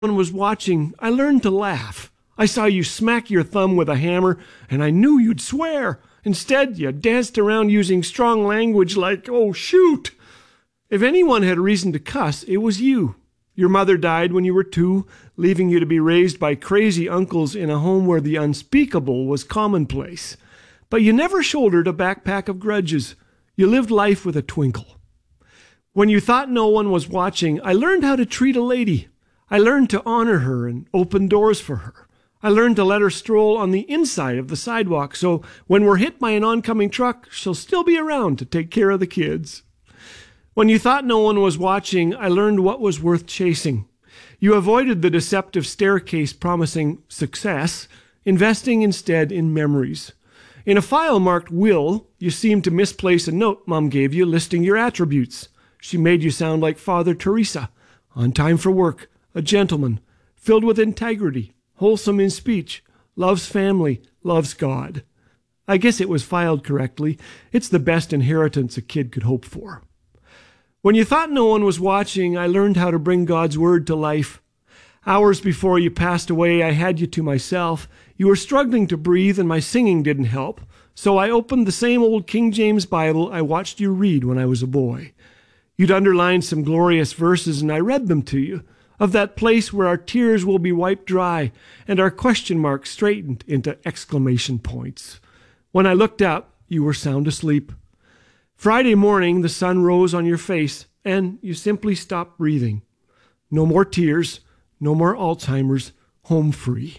one was watching, I learned to laugh. I saw you smack your thumb with a hammer, and I knew you'd swear. Instead, you danced around using strong language like, oh, shoot. If anyone had reason to cuss, it was you. Your mother died when you were 2, leaving you to be raised by crazy uncles in a home where the unspeakable was commonplace. But you never shouldered a backpack of grudges. You lived life with a twinkle. When you thought no one was watching, I learned how to treat a lady. I learned to honor her and open doors for her. I learned to let her stroll on the inside of the sidewalk, so when we're hit by an oncoming truck, she'll still be around to take care of the kids. When you thought no one was watching, I learned what was worth chasing. You avoided the deceptive staircase promising success, investing instead in memories. In a file marked Will, you seemed to misplace a note Mom gave you listing your attributes. She made you sound like Father Teresa, on time for work, a gentleman, filled with integrity, wholesome in speech, loves family, loves God. I guess it was filed correctly. It's the best inheritance a kid could hope for. When you thought no one was watching, I learned how to bring God's word to life. Hours before you passed away, I had you to myself. You were struggling to breathe, and my singing didn't help. So I opened the same old King James Bible I watched you read when I was a boy. You'd underlined some glorious verses, and I read them to you, of that place where our tears will be wiped dry and our question marks straightened into exclamation points. When I looked up, you were sound asleep. Friday morning, the sun rose on your face, and you simply stopped breathing. No more tears, no more Alzheimer's, home free.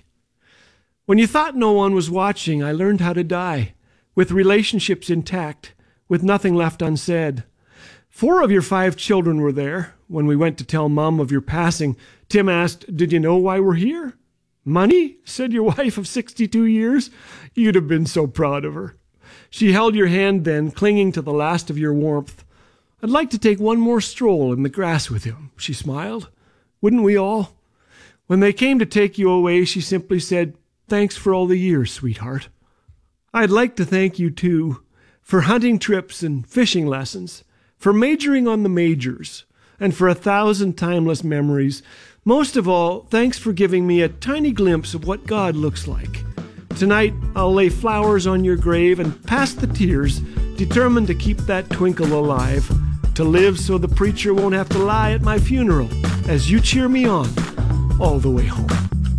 When you thought no one was watching, I learned how to die, with relationships intact, with nothing left unsaid. 4 of your 5 children were there. When we went to tell Mom of your passing, Tim asked, "Did you know why we're here?" "Money?" said your wife of 62 years. You'd have been so proud of her. She held your hand then, clinging to the last of your warmth. "I'd like to take one more stroll in the grass with him," she smiled. "Wouldn't we all?" When they came to take you away, she simply said, "Thanks for all the years, sweetheart." I'd like to thank you, too, for hunting trips and fishing lessons, for majoring on the majors, and for 1,000 timeless memories. Most of all, thanks for giving me a tiny glimpse of what God looks like. Tonight, I'll lay flowers on your grave and past the tears, determined to keep that twinkle alive, to live so the preacher won't have to lie at my funeral, as you cheer me on all the way home.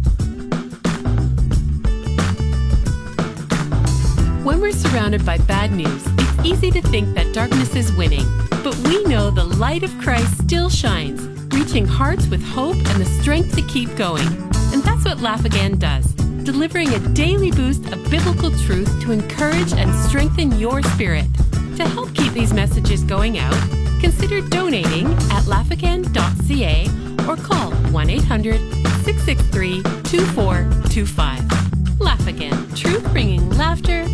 When we're surrounded by bad news, it's easy to think that darkness is winning. But we know the light of Christ still shines, reaching hearts with hope and the strength to keep going. And that's what Laugh Again does, delivering a daily boost of biblical truth to encourage and strengthen your spirit. To help keep these messages going out, consider donating at laughagain.ca or call 1-800-663-2425. Laugh Again, truth bringing laughter